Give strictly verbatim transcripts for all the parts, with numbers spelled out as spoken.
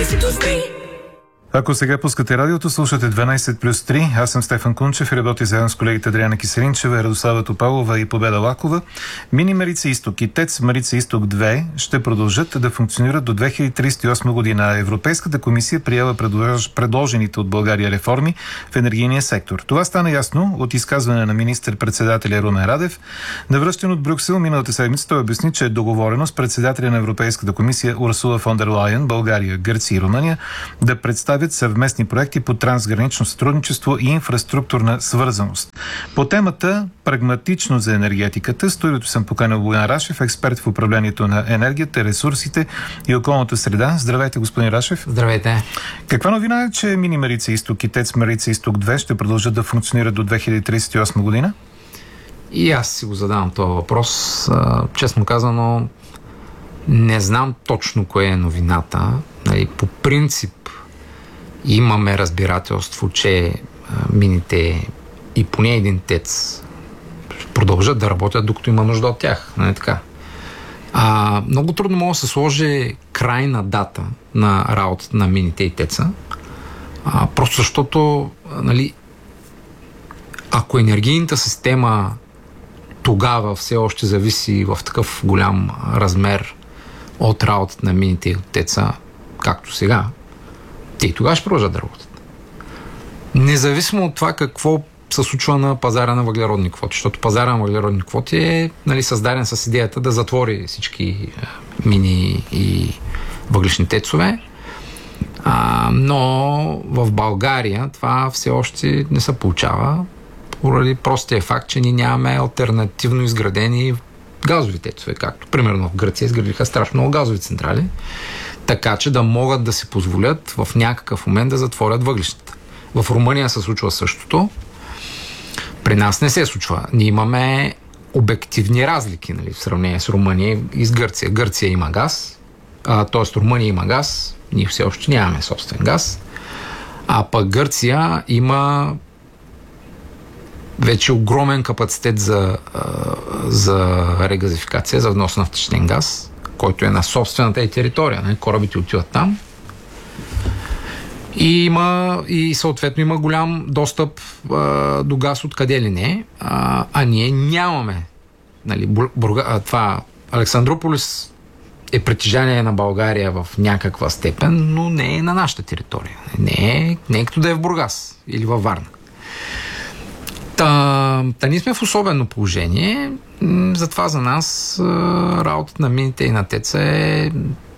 дванайсет плюс три. Ако сега пускате радиото, слушате дванайсет плюс три. Аз съм Стефан Кунчев и работя заедно с колегите Адриана Киселинчева, Радослава Топалова и Победа Лакова. Мини Марица Изток и ТЕЦ Марица Изток две ще продължат да функционират до две хиляди тридесет и осма година. Европейската комисия приела предлож... предложените от България реформи в енергийния сектор. Това стана ясно от изказване на министър-председателя Румен Радев. Навръщен от Брюксел миналата седмица той обясни, че е договорено с председателя на Европейската комисия Урсула фон дер Лайен, България, Гърция и Румъния да представят съвместни проекти по трансгранично сътрудничество и инфраструктурна свързаност. По темата прагматично за енергетиката, в студиото съм поканил Боян Рашев, експерт в управлението на енергията, ресурсите и околната среда. Здравейте, господин Рашев. Здравейте. Каква новина е, че Мини Марица Изток и ТЕЦ Марица Изток две ще продължат да функционират до две хиляди тридесет и осма година? И аз си го задавам този въпрос. Честно казано, не знам точно кое е новината. По принцип имаме разбирателство, че мините и поне един ТЕЦ продължат да работят, докато има нужда от тях. Не е така? А, много трудно може да се сложи крайна дата на работата на мините и ТЕЦа, а, просто защото, нали, ако енергийната система тогава все още зависи в такъв голям размер от работата на мините и от ТЕЦа, както сега, те и тогава ще продължат да работят. Независимо от това какво се случва на пазара на въглеродни квоти, защото пазара на въглеродни квоти е, нали, създаден с идеята да затвори всички мини и въглишни тецове, а, но в България това все още не се получава, поради простия факт, че ние нямаме алтернативно изградени газови тецове, както примерно в Гърция изградиха страшно много газови централи, така че да могат да си позволят в някакъв момент да затворят въглищата. В Румъния се случва същото. При нас не се случва. Ние имаме обективни разлики, нали, в сравнение с Румъния и с Гърция. Гърция има газ, т.е. Румъния има газ, ние все още нямаме собствен газ, а пък Гърция има вече огромен капацитет за, за регазификация, за внос на втечнен газ, който е на собствената и територия. Не? Корабите отиват там. И има, и съответно има голям достъп а, до газ откъде ли не, а, а ние нямаме. Нали, Бурга, а, това Александрополис е притежание на България в някаква степен, но не е на нашата територия. Не е, не е като да е в Бургас или във Варна. Та, та ние сме в особено положение, затова за нас работата на мините и на ТЕЦа е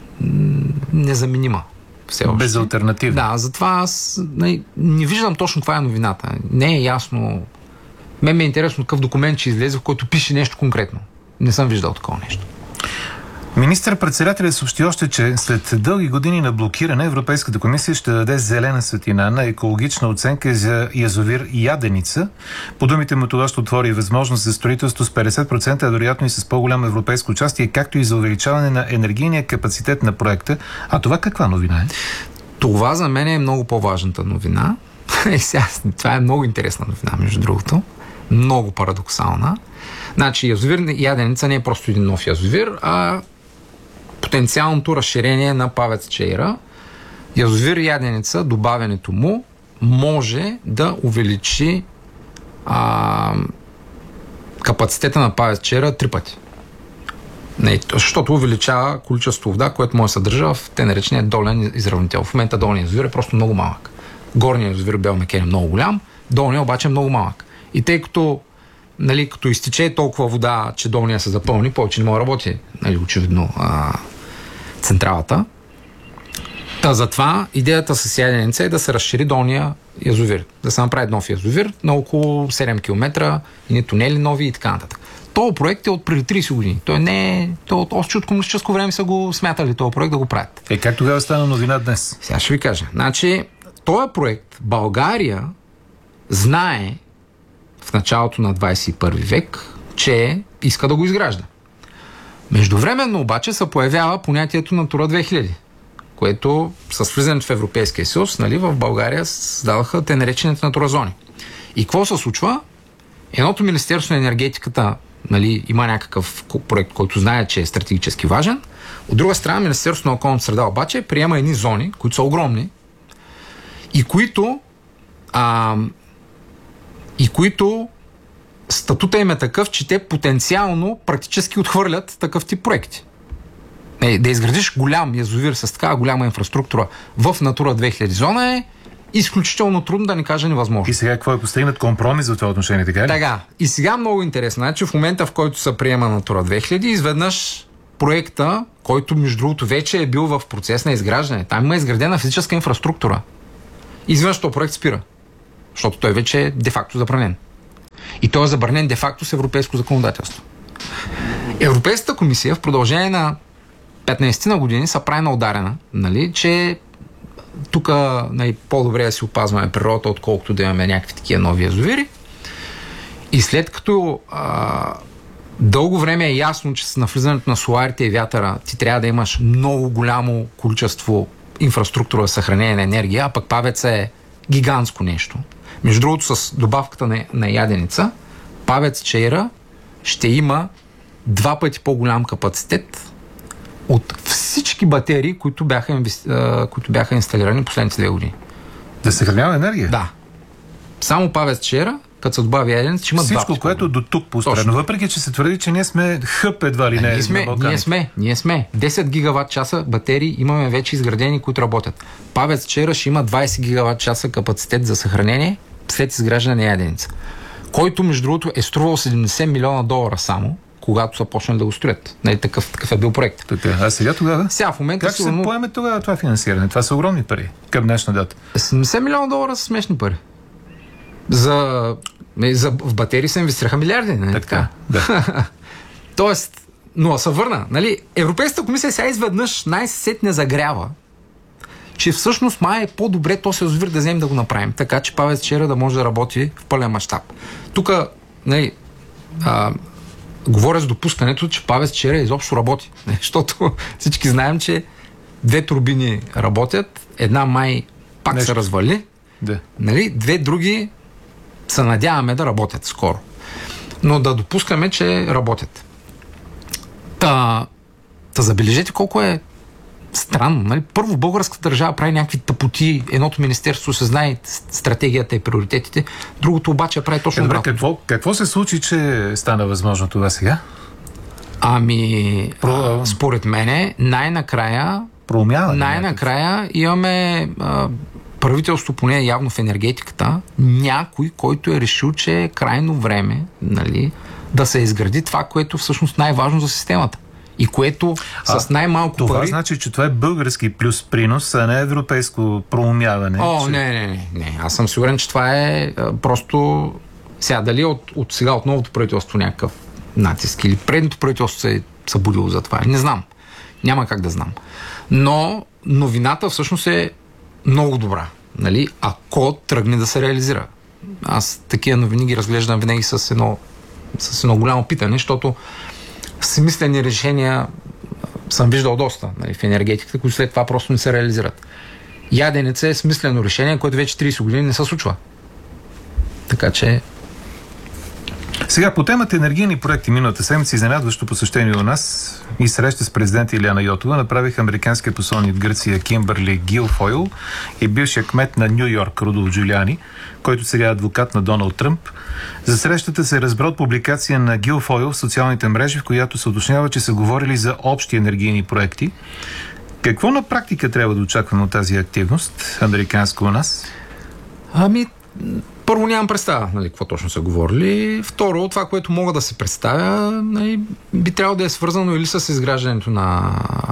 незаменима. Все още. Безалтернативна. Да, затова аз не, не виждам точно каква е новината. Не е ясно. Мен ме е интересно какъв документ ще излезе, в който пише нещо конкретно. Не съм виждал такова нещо. Министър-председателят съобщи още, че след дълги години на блокиране Европейската комисия ще даде зелена светлина на екологична оценка за язовир Яденица. По думите му това ще отвори възможност за строителство с петдесет процента, а вероятно и с по-голямо европейско участие, както и за увеличаване на енергийния капацитет на проекта. А това каква новина е? Това за мен е много по-важната новина. Това е много интересна новина, между другото. Много парадоксална. Значи язовир Яденица не е просто един нов язовир, а потенциалното разширение на ПАВЕЦ Чейра. Язовир Яденица, добавянето му може да увеличи а, капацитета на ПАВЕЦ Чейра три пъти. Не, защото увеличава количество вода, което може да съдържа в те наречения долен изравнител. В момента долният язовир е просто много малък. Горният язовир Белмекен е много голям, долният обаче е много малък. И тъй като, нали, като изтече толкова вода, че долния се запълни, повече не може да работи, нали, очевидно, а, централата. Та затова идеята с Яденица е да се разшири долния язовир. Да се направи нов язовир на около седем километра, и тунели нови и така нататък. Този проект е от преди трийсет години. Той не е... Той от, още от комунистическо време са го смятали този проект да го правят. Е, как тогава стана новина днес? Сега ще ви кажа. Значи, този проект България знае в началото на двайсет и първи век, че иска да го изгражда. Междувременно обаче се появява понятието Натура две хиляди, което с влизането в Европейския съюз, нали, в България създаваха те наречените натура зони. И какво се случва? Едното Министерство на енергетиката нали, има някакъв проект, който знае, че е стратегически важен. От друга страна, Министерството на околната среда обаче приема едни зони, които са огромни и които а, и които статута им е такъв, че те потенциално практически отхвърлят такъв тип проекти. Е, да изградиш голям язовир с такава голяма инфраструктура в Натура две хиляди зона е изключително трудно, да не кажа невъзможно. И сега какво е постигнат компромис за това отношение, така ли? Така. И сега много интересно е, че в момента, в който се приема Натура две хиляди, изведнъж проекта, който между другото вече е бил в процес на изграждане. Там има изградена физическа инфраструктура. Изведнъж този проект спира. Защото той вече е де-факто забранен. И той е забранен де-факто с европейско законодателство. Европейската комисия в продължение на петнайсет на години са правилно ударена, нали, че тук нали, по-добре да си опазваме природата, отколкото да имаме някакви такива нови язовири. И след като а, дълго време е ясно, че с навлизането на соларите и вятъра ти трябва да имаш много голямо количество инфраструктура за съхранение на енергия, а пък ПАВЕЦ е гигантско нещо. Между другото, с добавката на, на яденица, ПАВЕЦ Чейра ще има два пъти по-голям капацитет от всички батерии, които бяха, инвести... които бяха инсталирани последните две години. Да съхранява енергия? Да. Само ПАВЕЦ Чейра, като се добави яденица, ще има всичко, два пъти. Всичко, което до тук построено. Въпреки, че се твърди, че ние сме хъп едва ли не. Ние сме, ние сме, ние сме. десет гигават часа батерии имаме вече изградени, които работят. ПАВЕЦ Чейра ще има двайсет гигават часа капацитет за съхранение след изграждане на яденица, който между другото е струвал седемдесет милиона долара само, когато са почнали да го строят. Нали, такъв, такъв е бил проект. Така, а сега тогава? Сега в момента как ще сигурно... се поеме тогава това финансиране? Това са огромни пари към днешна дата. седемдесет милиона долара са смешни пари. За, за в батерии се инвестираха милиарди. Нали? Така, да. Тоест, но се върна. Нали, Европейската комисия сега изведнъж най-сетне загрява, че всъщност май е по-добре то се язовир да вземем да го направим, така че ПАВЕЦ Чейра да може да работи в пълен мащаб. Тук, нали, а, говоря с допускането, че ПАВЕЦ Чейра изобщо работи. Не, защото всички знаем, че две турбини работят, една май пак Нещо. се развали, да. Нали, две други се надяваме да работят скоро. Но да допускаме, че работят. Та, та забележете колко е странно. Нали? Първо българската държава прави някакви тъпоти, едното министерство се знае стратегията и приоритетите, другото обаче прави точно е, добре, какво, какво се случи, че стана възможно това сега? Ами, Про... според мене, най-накрая Промяна, най-накрая имаме а, правителство, поне явно в енергетиката, някой, който е решил, че е крайно време, нали, да се изгради това, което всъщност най-важно за системата. И което а, с най-малко това пари... Това значи, че това е български плюс принос, а не европейско проумяване. О, че... не, не, не, не. Аз съм сигурен, че това е а, просто... Сега, дали от, от сега от новото правителство някакъв натиск или предното правителство се е събудило за това. Не знам. Няма как да знам. Но новината всъщност е много добра. Нали? Ако тръгне да се реализира. Аз такива новини ги разглеждам винаги с едно, с едно голямо питане, защото смислени решения съм виждал доста, нали, в енергетиката, които след това просто не се реализират. Яденица е смислено решение, което вече трийсет години не се случва. Така че... Сега по темата енергийни проекти миналата седмица, изненадващо посещение у нас и среща с президента Илияна Йотова направих американския посланик в Гърция Кимбърли Гилфойл и бившия кмет на Ню Йорк Рудолф Джулиани, който сега е адвокат на Доналд Тръмп. За срещата се разбра от публикация на Гилфойл в социалните мрежи, в която се уточнява, че са говорили за общи енергийни проекти. Какво на практика трябва да очакваме от тази активност, американска у нас? Ами, първо нямам представа, нали, какво точно са говорили. Второ, това, което мога да се представя, нали, би трябвало да е свързано или с изграждането на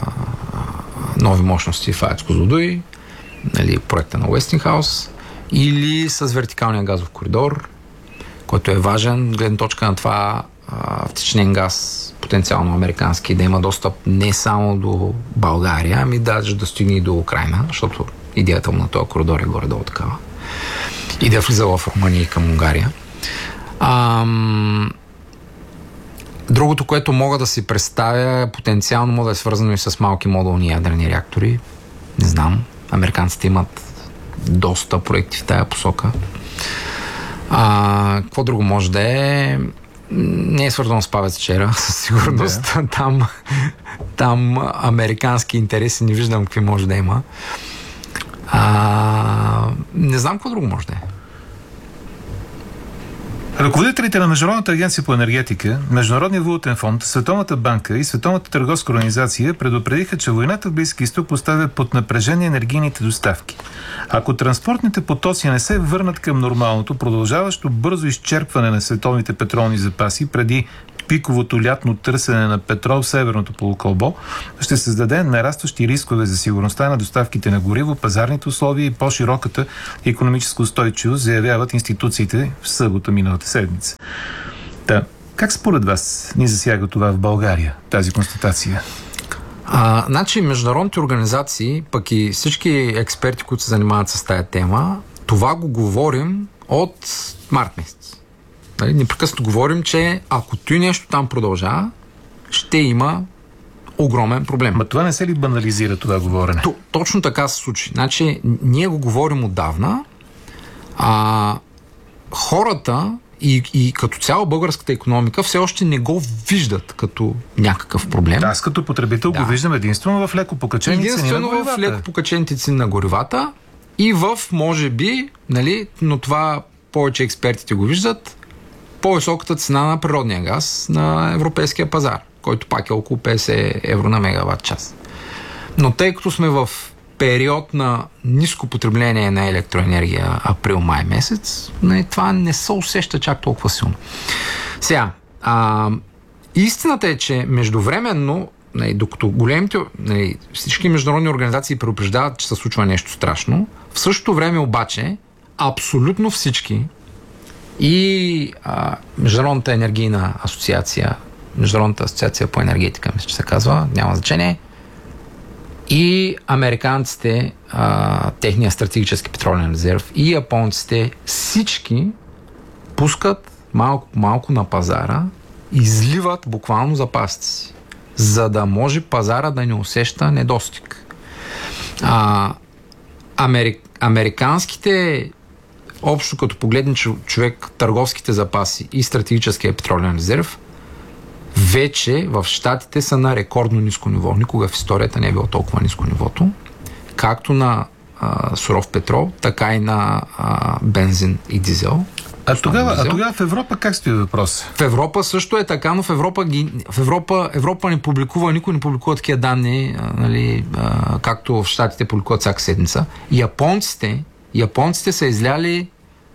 нови мощности в АЕЦ Козлодуй, нали, проекта на Уестингхаус, или с вертикалния газов коридор, който е важен, гледна точка на това втечнен газ, потенциално американски, да има достъп не само до България, ами даже да стигне и до Украйна, защото идеята му на този коридор е горе-долу такава. И да влиза в Румъния и към Унгария. Ам... Другото, което мога да си представя, потенциално мога да е свързано и с малки модулни ядрени реактори. Не знам. Американците имат доста проекти в тая посока. А, какво друго може да е? Не е свързано с Павец вчера, със сигурност. Yeah. Там, там американски интереси не виждам какви може да има. А, не знам какво друго може да е. Ръководителите на Международната агенция по енергетика, Международния валутен фонд, Световната банка и Световната търговска организация предупредиха, че войната в Близки изток поставя под напрежение енергийните доставки. Ако транспортните потоци не се върнат към нормалното, продължаващо бързо изчерпване на световните петролни запаси преди пиковото лятно търсене на петрол в северното полукълбо, ще създаде нарастващи рискове за сигурността на доставките на гориво, пазарните условия и по-широката икономическа устойчивост, заявяват институциите в събота миналата седмица. Та, как според вас ни засяга това в България, тази констатация? А, значи, международните организации, пък и всички експерти, които се занимават с тая тема, това го говорим от март месец. Нали, непрекъснато говорим, че ако той нещо там продължава, ще има огромен проблем. Ма това не се ли банализира това говорене? То, точно така се случи. Значи, ние го говорим отдавна, а хората и, и като цяло българската икономика все още не го виждат като някакъв проблем. Аз като потребител да. го виждам единствено в леко покачените цени на горивата. Единствено в леко покачените цени на горивата и в, може би, нали, но това повече експертите го виждат, по-високата цена на природния газ на европейския пазар, който пак е около петдесет евро на мегаватт час. Но тъй като сме в период на ниско потребление на електроенергия април-май месец, това не се усеща чак толкова силно. Сега, а, истината е, че междувременно, докато големите, всички международни организации предупреждават, че се случва нещо страшно, в същото време обаче абсолютно всички и а, Международната енергийна асоциация, Международната асоциация по енергетика, мисля, че се казва, няма значение, и американците, а, техния стратегически петролен резерв, и японците, всички пускат малко малко на пазара, изливат буквално запасите си, за да може пазара да не усеща недостиг. А, амери... Американските, общо като погледне човек търговските запаси и стратегическия петролен резерв, вече в щатите са на рекордно ниско ниво. Никога в историята не е било толкова ниско нивото. Както на а, суров петрол, така и на а, бензин и дизел. А тогава, а тогава в Европа как стои въпрос? В Европа също е така, но в Европа, ги, в Европа, Европа не публикува, никой не публикува такива данни, а, нали, а, както в щатите публикуват всяка седмица. Японците, японците са изляли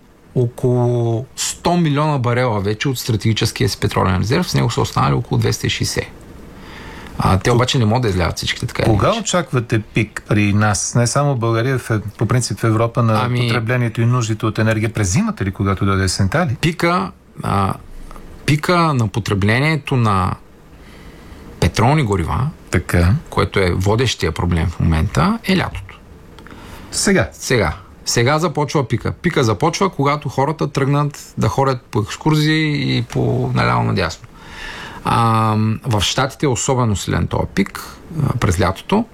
около сто милиона барела вече от стратегическия си петролен резерв, с него са останали около двеста и шейсет. А, те обаче не могат да изляват всичките така. Кога очаквате пик при нас, не само в България, в, по принцип в Европа, на ами, потреблението и нуждите от енергия? През зимата ли, когато дойде есента ли? Пика, а, пика на потреблението на петролни горива, така, което е водещия проблем в момента, е лятото. Сега? Сега. Сега започва пика. Пика започва, когато хората тръгнат да ходят по екскурзии и по наляво надясно. А, в щатите е особено силен този пик а, през лятото.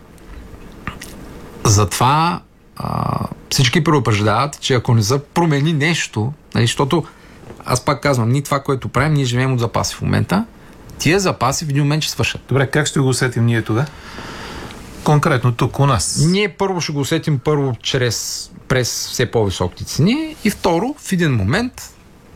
Затова а, всички предупреждават, че ако не се промени нещо, нали, защото аз пак казвам, ние това, което правим, ние живеем от запаси в момента, тия запаси в един момент ще свършат. Добре, как ще го усетим ние това? Конкретно тук у нас. Ние първо ще го усетим първо чрез, през все по-високите цени и второ, в един момент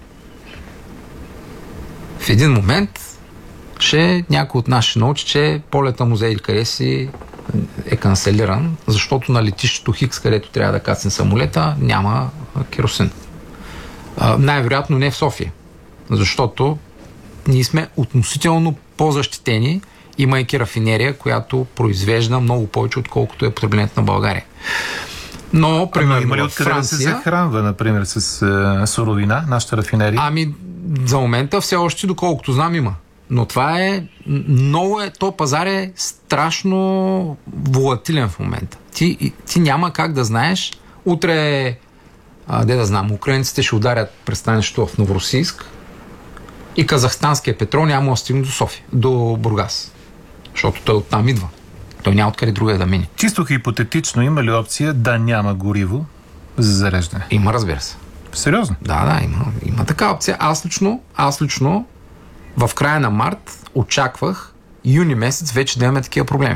в един момент ще някой от нас ще научи, че полета музей къде си е канцелиран, защото на летището Хикс, където трябва да кацне самолета, няма керосин. А, най-вероятно не в София, защото ние сме относително по-защитени, имайки рафинерия, която произвежда много повече, отколкото е потреблението на България. Но, примерно, има ли откъде Франция, да се захранва, например, с е, суровина, нашата рафинерия? Ами, за момента все още, доколкото знам, има. Но това е много е, то пазар е страшно волатилен в момента. Ти, ти няма как да знаеш, утре, а, де да знам, украинците ще ударят пристанището в Новоросийск и казахстанския петрол няма да стигне до София, до Бургас. Защото той оттам идва. Той няма откъде друга да мине. Чисто хипотетично има ли опция да няма гориво за зареждане? Има, разбира се. Сериозно? Да, да, има, има така опция. Аз лично, аз лично в края на март очаквах юни месец вече да имаме такива проблеми.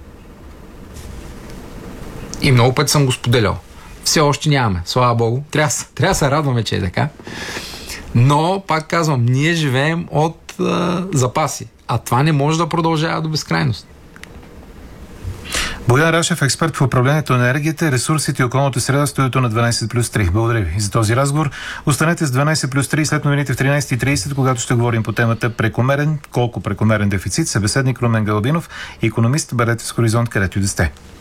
И много пъти съм го споделял. Все още нямаме, слава Богу. Трябва, трябва да се радваме, че е така. Но, пак казвам, ние живеем от а, запаси. А това не може да продължава до безкрайност. Боян Рашев, експерт в управлението на енергията, ресурсите и околната среда, студиото на дванайсет плюс три. Благодаря ви за този разговор. Останете с дванайсет плюс три след новините в тринайсет и трийсет, когато ще говорим по темата прекомерен, колко прекомерен дефицит. Събеседник Румен Галабинов, икономист. Бъдете с Хоризонт, където и да сте.